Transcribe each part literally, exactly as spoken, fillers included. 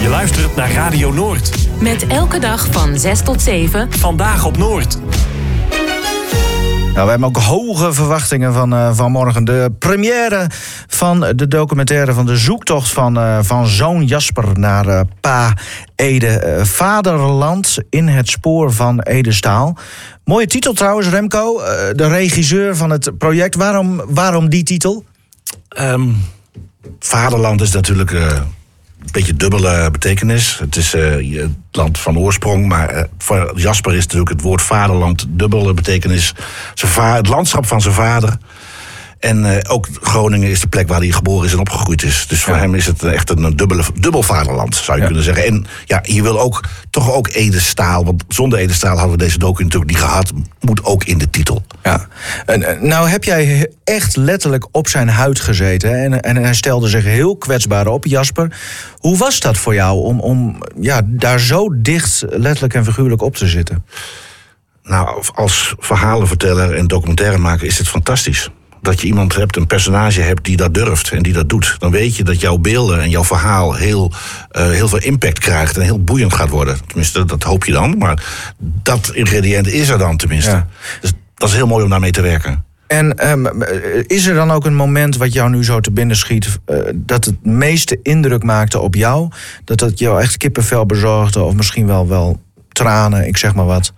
Je luistert naar Radio Noord. Met elke dag van zes tot zeven. Vandaag op Noord. Nou, we hebben ook hoge verwachtingen van, uh, van morgen. De première van de documentaire van de zoektocht van, uh, van zoon Jasper naar uh, pa Ede. Uh, Vaderland in het spoor van Ede Staal. Mooie titel trouwens, Remco. Uh, de regisseur van het project. Waarom, waarom die titel? Um, Vaderland is natuurlijk uh, een beetje dubbele betekenis. Het is uh, het land van oorsprong, maar uh, voor Jasper is natuurlijk het woord vaderland dubbele betekenis. Zijn va- het landschap van zijn vader. En uh, ook Groningen is de plek waar hij geboren is en opgegroeid is. Dus voor ja. hem is het echt een dubbele, dubbel vaderland, zou je ja. kunnen zeggen. En ja, je wil ook toch ook Ede Staal. Want zonder Ede Staal hadden we deze docu natuurlijk niet gehad. Moet ook in de titel. Ja. En, nou heb jij echt letterlijk op zijn huid gezeten. Hè? En, en hij stelde zich heel kwetsbaar op, Jasper. Hoe was dat voor jou om, om ja, daar zo dicht letterlijk en figuurlijk op te zitten? Nou, als verhalenverteller en documentairemaker is het fantastisch. Dat je iemand hebt, een personage hebt die dat durft en die dat doet. Dan weet je dat jouw beelden en jouw verhaal heel, uh, heel veel impact krijgt en heel boeiend gaat worden. Tenminste, dat hoop je dan. Maar dat ingrediënt is er dan tenminste. Ja. Dus dat is heel mooi om daarmee te werken. En um, is er dan ook een moment wat jou nu zo te binnen schiet, Uh, dat het meeste indruk maakte op jou? Dat het jou echt kippenvel bezorgde of misschien wel, wel tranen, ik zeg maar wat?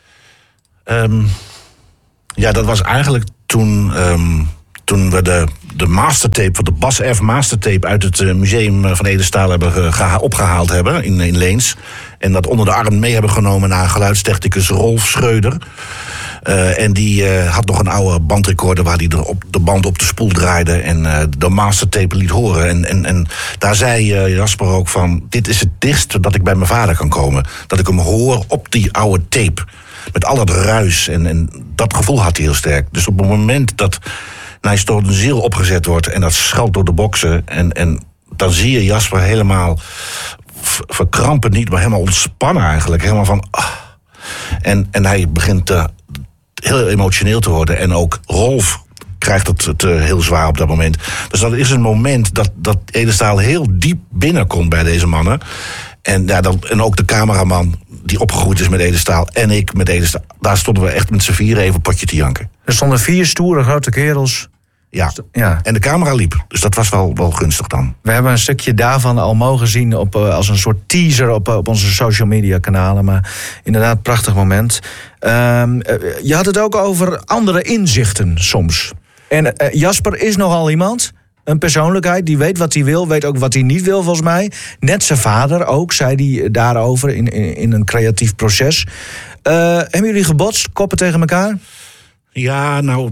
Um, ja, dat was eigenlijk toen, um, toen we de, de mastertape, de Bas F. mastertape uit het uh, museum van Ede Staal hebben geha- opgehaald hebben in, in Leens. En dat onder de arm mee hebben genomen naar geluidstechnicus Rolf Schreuder. Uh, en die uh, had nog een oude bandrecorder waar hij de, op, de band op de spoel draaide en uh, de mastertape liet horen. En, en, en daar zei uh, Jasper ook van, dit is het dichtst dat ik bij mijn vader kan komen. Dat ik hem hoor op die oude tape. Met al dat ruis en, en dat gevoel had hij heel sterk. Dus op het moment dat nou, door een ziel opgezet wordt en dat schalt door de boksen en, en dan zie je Jasper helemaal verkrampen niet, maar helemaal ontspannen eigenlijk. Helemaal van, ah. En, en hij begint uh, heel emotioneel te worden. En ook Rolf krijgt het, het uh, heel zwaar op dat moment. Dus dat is een moment dat, dat Ede Staal heel diep binnenkomt bij deze mannen. En, ja, dat, en ook de cameraman die opgegroeid is met Ede Staal en ik met Ede Staal. Daar stonden we echt met z'n vieren even een potje te janken. Er stonden vier stoere grote kerels. Ja, ja. En de camera liep. Dus dat was wel, wel gunstig dan. We hebben een stukje daarvan al mogen zien op, uh, als een soort teaser op, uh, op onze social media kanalen. Maar inderdaad, prachtig moment. Uh, uh, je had het ook over andere inzichten soms. En uh, Jasper is nogal iemand, een persoonlijkheid, die weet wat hij wil, weet ook wat hij niet wil volgens mij. Net zijn vader ook, zei hij daarover in, in, in een creatief proces. Uh, hebben jullie gebotst, koppen tegen elkaar? Ja, nou,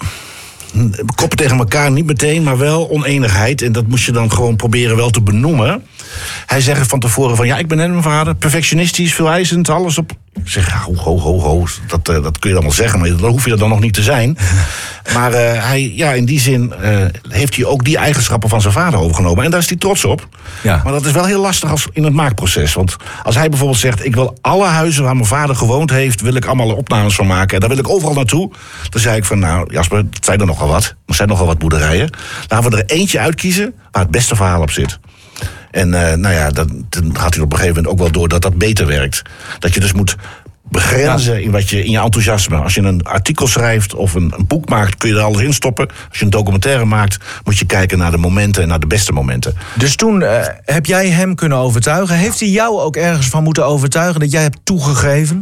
koppen tegen elkaar niet meteen, maar wel oneenigheid. En dat moest je dan gewoon proberen wel te benoemen. Hij zegt van tevoren van, ja, ik ben net mijn vader, perfectionistisch, veeleisend, alles op. Ik zeg, ho, ho, ho, ho, dat, uh, dat kun je dan wel zeggen, maar dan hoef je er dan nog niet te zijn. Maar uh, hij, ja, in die zin uh, heeft hij ook die eigenschappen van zijn vader overgenomen. En daar is hij trots op. Ja. Maar dat is wel heel lastig als in het maakproces. Want als hij bijvoorbeeld zegt, ik wil alle huizen waar mijn vader gewoond heeft, wil ik allemaal opnames van maken. En daar wil ik overal naartoe. Dan zei ik van, nou Jasper, het zijn er nogal wat. Er zijn nogal wat boerderijen. Laten we er eentje uitkiezen waar het beste verhaal op zit. En uh, nou ja, dat, dan had hij op een gegeven moment ook wel door dat dat beter werkt. Dat je dus moet begrenzen ja. in, wat je, in je enthousiasme. Als je een artikel schrijft of een, een boek maakt, kun je er alles in stoppen. Als je een documentaire maakt, moet je kijken naar de momenten en naar de beste momenten. Dus toen uh, heb jij hem kunnen overtuigen. Heeft hij jou ook ergens van moeten overtuigen dat jij hebt toegegeven?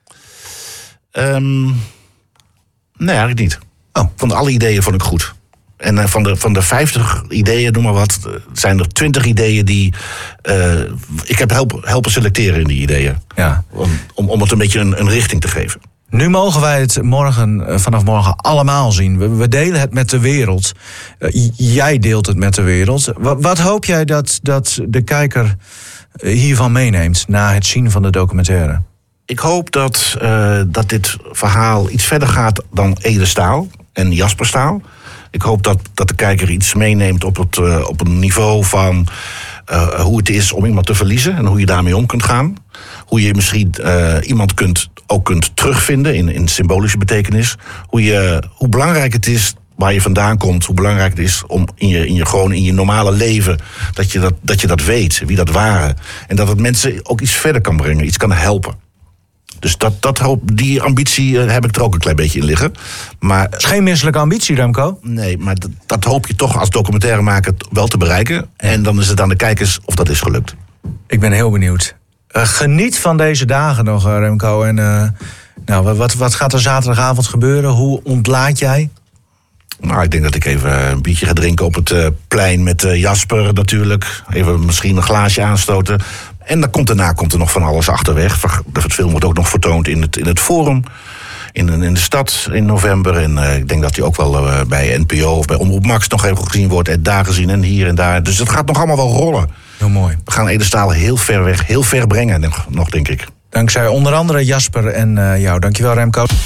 Um, nee, eigenlijk niet. Oh. Van alle ideeën vond ik goed. En uh, van de, van de vijftig ideeën, noem maar wat, zijn er twintig ideeën die Uh, ik heb help, helpen selecteren in die ideeën. Ja. Om, om, om het een beetje een, een richting te geven. Nu mogen wij het morgen, vanaf morgen allemaal zien. We, we delen het met de wereld. Uh, jij deelt het met de wereld. Wat, wat hoop jij dat, dat de kijker hiervan meeneemt na het zien van de documentaire? Ik hoop dat, uh, dat dit verhaal iets verder gaat dan Ede Staal en Jasper Staal. Ik hoop dat, dat de kijker iets meeneemt op, het, uh, op een niveau van uh, hoe het is om iemand te verliezen en hoe je daarmee om kunt gaan. Hoe je misschien uh, iemand kunt, ook kunt terugvinden in, in symbolische betekenis. Hoe, je, hoe belangrijk het is waar je vandaan komt, hoe belangrijk het is om in je, in je, gewoon in je normale leven, dat je dat, dat je dat weet, wie dat waren. En dat het mensen ook iets verder kan brengen, iets kan helpen. Dus dat, dat hoop, die ambitie uh, heb ik er ook een klein beetje in liggen. Maar, Het is geen menselijke ambitie, Remco. Nee, maar dat, dat hoop je toch als documentairemaker wel te bereiken. En dan is het aan de kijkers of dat is gelukt. Ik ben heel benieuwd. Uh, geniet van deze dagen nog, uh, Remco. En uh, nou, wat, wat gaat er zaterdagavond gebeuren? Hoe ontlaat jij? Nou, ik denk dat ik even een biertje ga drinken op het uh, plein met uh, Jasper natuurlijk. Even misschien een glaasje aanstoten. En dan komt, daarna komt er nog van alles achterweg. Het film wordt ook nog vertoond in het, in het Forum. In, in de stad in november. En uh, ik denk dat hij ook wel uh, bij N P O of bij Omroep Max nog even gezien wordt. En daar gezien en hier en daar. Dus het gaat nog allemaal wel rollen. Heel mooi. We gaan Edestalen heel ver weg, heel ver brengen nog, nog denk ik. Dankzij onder andere Jasper en uh, jou. Dankjewel, Remco.